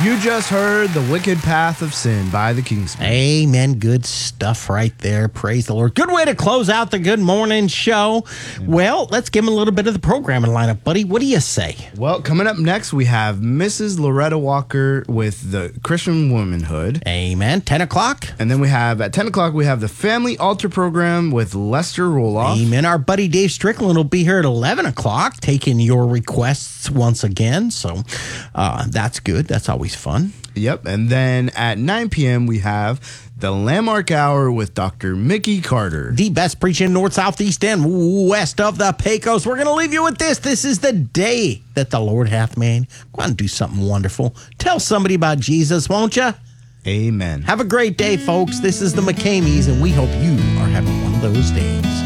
You just heard The Wicked Path of Sin by the Kingsmen. Amen. Good stuff right there. Praise the Lord. Good way to close out the Good Morning Show. Well, let's give them a little bit of the programming lineup, buddy. What do you say? Well, coming up next, we have Mrs. Loretta Walker with the Christian Womanhood. Amen. 10 o'clock. And then we have, at 10 o'clock, we have the Family Altar Program with Lester Roloff. Amen. Our buddy Dave Strickland will be here at 11 o'clock taking your requests once again. So that's good. That's always fun. Yep. And then at 9 p.m., we have the Landmark Hour with Dr. Mickey Carter. The best preaching north, south, east, and west of the Pecos. We're going to leave you with this. This is the day that the Lord hath made. Go out and do something wonderful. Tell somebody about Jesus, won't you? Amen. Have a great day, folks. This is the McCameys, and we hope you are having one of those days.